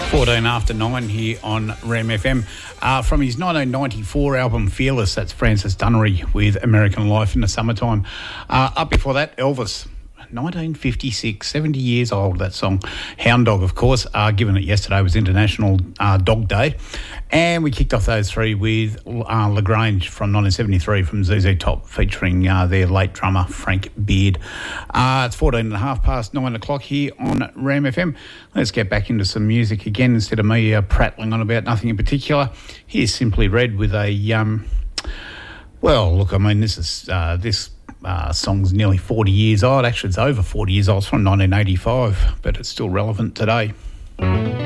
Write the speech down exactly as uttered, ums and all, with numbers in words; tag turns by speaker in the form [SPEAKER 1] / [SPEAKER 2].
[SPEAKER 1] fourteen after nine here on Ram F M. Uh, from his nineteen ninety-four album Fearless, that's Francis Dunnery with American Life in the Summertime. Uh, up before that, Elvis, nineteen fifty-six, seventy years old, that song. Hound Dog, of course, uh, given it yesterday was International uh, Dog Day. And we kicked off those three with uh, LaGrange from nineteen seventy-three from Z Z Top, featuring uh, their late drummer, Frank Beard. Uh, it's fourteen and a half past nine o'clock here on Ram F M. Let's get back into some music again instead of me uh, prattling on about nothing in particular. Here's Simply Red with a, um, well, look, I mean, this is uh, this uh, song's nearly forty years old. Actually, it's over forty years old. It's from nineteen eighty-five, but it's still relevant today.